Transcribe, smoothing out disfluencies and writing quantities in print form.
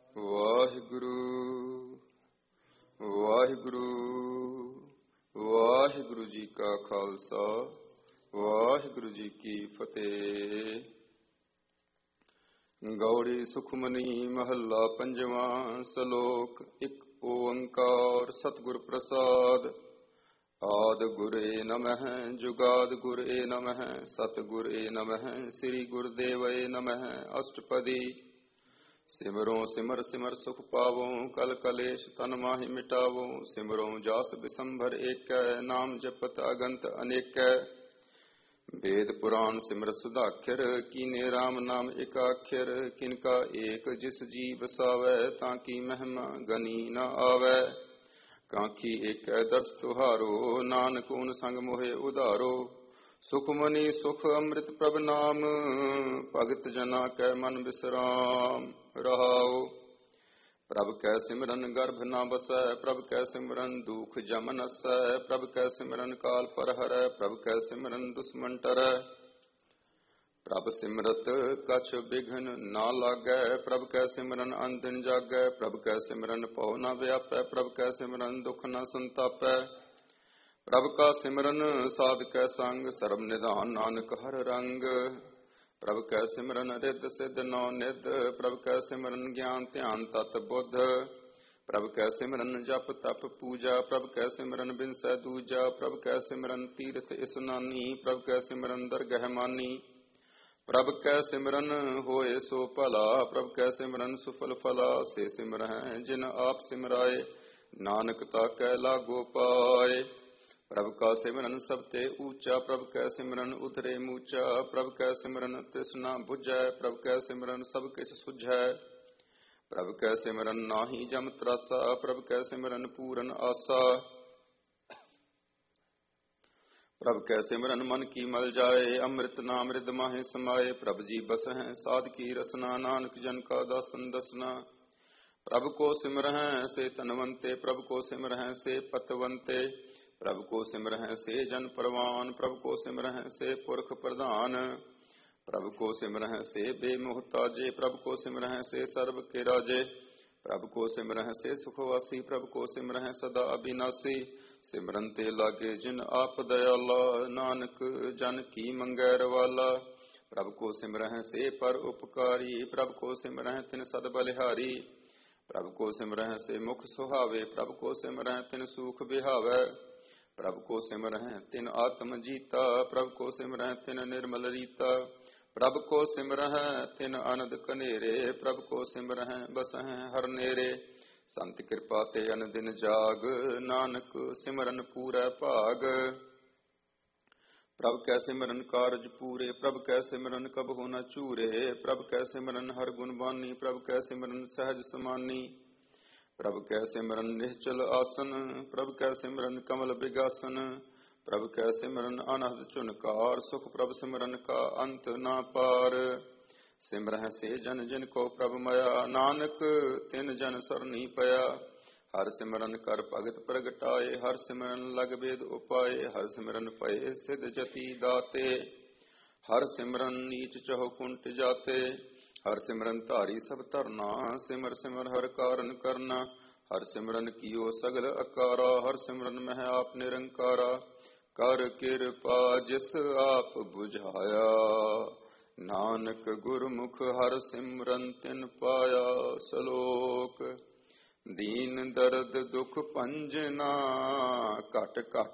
ਵਾਹਿਗੁਰੂ ਵਾਹਿਗੁਰੂ ਵਾਹਿਗੁਰੂ ਜੀ ਕਾ ਖਾਲਸਾ ਵਾਹਿਗੁਰੂ ਜੀ ਕੀ ਫਤਿਹ। ਗੌੜੀ ਸੁਖਮਨੀ ਮਹੱਲਾ ਪੰਜਵਾਂ। ਸ਼ਲੋਕ। ਇੱਕ ਓੰਕਾਰ ਸਤਿਗੁਰ ਪ੍ਰਸਾਦ। ਆਦਿ ਗੁਰੇ ਨਮః ਜੁਗਾਦਿ ਗੁਰੇ ਨਮః ਸਤਿਗੁਰੇ ਨਮঃ ਸ੍ਰੀ ਗੁਰਦੇਵਏ ਨਮঃ। ਅਸ਼ਟਪਦੀ। ਸਿਮਰੋ ਸਿਮਰ ਸਿਮਰ ਸੁਖ ਪਾਵੋ ਕਲ ਕਲੇਸ਼ ਤਨ ਮਾਹਿ ਮਿਟਾਵੋ। ਸਿਮਰੋ ਜਾਸ ਬਿਸੰਭਰ ਏਕੈ ਨਾਮ ਜਪਤ ਅਗੰਤ ਅਨੇਕੈ। ਵੇਦ ਪੁਰਾਨ ਸਿਮਰ ਸੁਧਾਖਰ ਕੀਨੇ ਰਾਮ ਨਾਮ ਇਕ ਆਖਰ। ਕਿਨਕਾ ਏਕ ਜਿਸ ਜੀ ਵਸਾਵੈ ਤਾਂ ਕੀ ਮਹਿਮਾ ਗਨੀ ਨ ਆਵੈ। ਕਾਂਖੀ ਏਕੈ ਦਰਸ ਤੁਹਾਰੋ ਨਾਨਕ ਓਨ ਸੰਗ ਮੋਹਿ ਉਧਾਰੋ। ਸੁਖਮਨੀ ਸੁਖ ਅੰਮ੍ਰਿਤ ਪ੍ਰਭ ਨਾਮ ਭਗਤ ਜਨਾ ਕੈ ਮਨ ਬਿਸਰਾਮ ਰਹਾਉ। ਪ੍ਰਭ ਕੈ ਸਿਮਰਨ ਗਰਭ ਨ ਬਸੈ ਪ੍ਰਭ ਕੈ ਸਿਮਰਨ ਦੁਖ ਜਮ ਨਸੈ। ਪ੍ਰਭ ਕੈ ਸਿਮਰਨ ਕਾਲ ਪਰ ਹਰੈ ਪ੍ਰਭ ਕੈ ਸਿਮਰਨ ਦੁਸ਼ਮਨ ਟਰੈ। ਪ੍ਰਭ ਸਿਮਰਤ ਕਛ ਬਿਘਨ ਨਾ ਲਾਗੈ ਪ੍ਰਭ ਕੈ ਸਿਮਰਨ ਅਨਦਿਨ ਜਾਗੈ। ਪ੍ਰਭ ਕੈ ਸਿਮਰਨ ਭਉ ਨ ਵਿਆਪੈ ਪ੍ਰਭ ਕੈ ਸਿਮਰਨ ਦੁਖ ਨ ਸੰਤਾਪੈ। ਪ੍ਰਭ ਕਾ ਸਿਮਰਨ ਸਾਧਕੈ ਸੰਗ ਸਰਬ ਨਿਧਾਨ ਨਾਨਕ ਹਰ ਰੰਗ। ਪ੍ਰਭ ਕੈ ਸਿਮਰਨ ਰਿੱਧ ਸਿੱਧ ਨੌ ਨਿਧ ਪ੍ਰਭ ਕੈ ਸਿਮਰਨ ਗਿਆਨ ਧਿਆਨ ਤਤ ਬੁੱਧ। ਪ੍ਰਭ ਕੈ ਸਿਮਰਨ ਜਪ ਤਪ ਪੂਜਾ ਪ੍ਰਭ ਕੈ ਸਿਮਰਨ ਬਿਨਸੈ ਦੂਜਾ। ਪ੍ਰਭ ਕੈ ਸਿਮਰਨ ਤੀਰਥ ਇਸਨਾਨੀ ਪ੍ਰਭ ਕੈ ਸਿਮਰਨ ਦਰਗਹਿ ਮਾਨੀ। ਪ੍ਰਭ ਕੈ ਸਿਮਰਨ ਹੋਏ ਸੋ ਭਲਾ ਪ੍ਰਭ ਕੈ ਸਿਮਰਨ ਸੁਫਲ ਫਲਾ। ਸੇ ਸਿਮਰਹਿ ਜਿਨ ਆਪ ਸਿਮਰਾਏ ਨਾਨਕ ਤਾਕੈ ਲਾਗੋ ਪਾਏ। ਪ੍ਰਭ ਕਾ ਸਿਮਰਨ ਸਭ ਤੇ ਊਚਾ ਪ੍ਰਭ ਕੈ ਸਿਮਰਨ ਉਤਰੇ ਮੂਚਾ। ਪ੍ਰਭ ਕੈ ਸਿਮਰਨ ਤ੍ਰਿਸ਼ਨਾ ਬੁਝੈ ਪ੍ਰਭ ਕੈ ਸਿਮਰਨ ਸਭ ਕਿਛ ਸੁਝੈ। ਪ੍ਰਭ ਕੈ ਸਿਮਰਨ ਨਾਹੀ ਜਮ ਤਰਾਸਾ ਪ੍ਰਭ ਕੈ ਸਿਮਰਨ ਪੂਰਨ ਆਸਾ। ਪ੍ਰਭ ਕੈ ਸਿਮਰਨ ਮਨ ਕੀ ਮਲ ਜਾਏ ਅੰਮ੍ਰਿਤ ਨਾਮ ਰਿਦ ਮਾਹਿ ਸਮਾਏ। ਪ੍ਰਭ ਜੀ ਬਸਹਿ ਸਾਧ ਕੀ ਰਸਨਾ ਨਾਨਕ ਜਨ ਕਾ ਦਾਸਨ ਦਸਨਾ। ਪ੍ਰਭ ਕੋ ਸਿਮਰਹਿ ਸੇ ਧਨਵੰਤੇ ਪ੍ਰਭ ਕੋ ਸਿਮਰਹਿ ਸੇ ਪਤਵੰਤੇ। ਪ੍ਰਭ ਕੋ ਸਿਮਰਹਿ ਸੇ ਜਨ ਪਰਵਾਨ ਪ੍ਰਭ ਕੋ ਸਿਮਰਹਿ ਸੇ ਪੁਰਖ ਪ੍ਰਧਾਨ। ਪ੍ਰਭ ਕੋ ਸਿਮਰਹਿ ਸੇ ਬੇਮੁਹਤਾਜੇ ਪ੍ਰਭ ਕੋ ਸਿਮਰਹਿ ਸੇ ਸਰਬ ਕੇ ਰਾਜੇ। ਪ੍ਰਭ ਕੋ ਸਿਮਰਹਿ ਸੇ ਸੁਖਵਾਸੀ ਪ੍ਰਭ ਕੋ ਸਿਮਰਹਿ ਸਦਾ ਅਬਿਨਾਸੀ। ਸਿਮਰਨ ਤੇ ਲਾਗੇ ਜਿਨ ਆਪ ਦਇਆਲਾ ਨਾਨਕ ਜਨ ਕੀ ਮੰਗੈ ਰਵਾਲਾ। ਪ੍ਰਭ ਕੋ ਸਿਮਰਹਿ ਸੇ ਪਰ ਉਪਕਾਰੀ ਪ੍ਰਭ ਕੋ ਸਿਮਰਹਿ ਤਿਨ ਸਦ ਬਲਿਹਾਰੀ। ਪ੍ਰਭ ਕੋ ਸਿਮਰਹਿ ਸੇ ਮੁਖ ਸੁਹਾਵੇ ਪ੍ਰਭ ਕੋ ਸਿਮਰਹਿ ਤਿਨ ਸੂਖ ਬਿਹਾਵੈ। ਪ੍ਰਭ ਕੋ ਸਿਮਰਹਿ ਤਿਨ ਆਤਮ ਜੀਤਾ ਪ੍ਰਭ ਕੋ ਸਿਮਰਹਿ ਤਿਨ ਨਿਰਮਲ ਰੀਤਾ। ਪ੍ਰਭ ਕੋ ਸਿਮਰਹਿ ਤਿਨ ਅਨੰਦ ਕਨੇਰੇ ਪ੍ਰਭ ਕੋ ਸਿਮਰਹਿ ਬਸਹਿ ਹਰ ਨੇਰੇ। ਸੰਤ ਕਿਰਪਾ ਤੇ ਅਨ ਦਿਨ ਜਾਗ ਨਾਨਕ ਸਿਮਰਨ ਪੂਰੈ ਭਾਗ। ਪ੍ਰਭ ਕੈ ਸਿਮਰਨ ਕਾਰਜ ਪੂਰੇ ਪ੍ਰਭ ਕੈ ਸਿਮਰਨ ਕਬਹੁ ਨ ਚੂਰੇ। ਪ੍ਰਭ ਕੈ ਸਿਮਰਨ ਹਰ ਗੁਣ ਬਾਨੀ ਪ੍ਰਭ ਕੈ ਸਿਮਰਨ ਸਹਿਜ ਸਮਾਨੀ। ਪ੍ਰਭ ਕੈ ਸਿਮਰਨ ਨਿਹਚਲ ਆਸਨ ਪ੍ਰਭ ਕੈ ਸਿਮਰਨ ਕਮਲ ਬਿਗਾਸਨ। ਪ੍ਰਭ ਕੈ ਸਿਮਰਨ ਅਨਹਦ ਝੁਨਕਾਰ ਸੁਖ ਪ੍ਰਭ ਸਿਮਰਨ ਕਾ ਅੰਤ ਨਾ ਪਾਰ। ਸਿਮਰਹਿ ਸੇ ਜਨ ਜਿਨ ਕੋ ਪ੍ਰਭ ਮਇਆ ਨਾਨਕ ਤਿਨ ਜਨ ਸਰਨੀ ਪਿਆ। ਹਰ ਸਿਮਰਨ ਕਰ ਭਗਤ ਪ੍ਰਗਟਾਏ ਹਰ ਸਿਮਰਨ ਲਗ ਬੇਦ ਉਪਾਏ। ਹਰ ਸਿਮਰਨ ਪਏ ਸਿਧ ਜਤੀ ਦਾਤੇ ਹਰ ਸਿਮਰਨ ਨੀਚ ਚਹੁ ਕੁੰਟ ਜਾਤੇ। ਹਰ ਸਿਮਰਨ ਧਾਰੀ ਸਭ ਧਰਨਾ ਸਿਮਰ ਸਿਮਰ ਹਰ ਕਾਰਨ ਕਰਨਾ। ਹਰ ਸਿਮਰਨ ਕੀਓ ਸਗਲ ਅਕਾਰਾ ਹਰ ਸਿਮਰਨ ਮਹਿ ਆਪ ਨਿਰੰਕਾਰਾ। ਕਰ ਕਿਰਪਾ ਜਿਸ ਆਪ ਬੁਝਾਇਆ ਨਾਨਕ ਗੁਰਮੁਖ ਹਰ ਸਿਮਰਨ ਤਿਨ ਪਾਇਆ। ਸ਼ਲੋਕ। ਦੀਨ ਦਰਦ ਦੁਖ ਭੰਜਨਾ ਘਟ ਘਟ